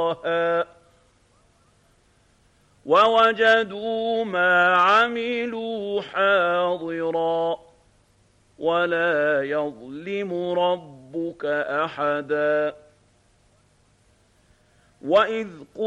طغاها ووجدوا ما عملوا حاضرا ولا يظلم ربك أحدا وإذ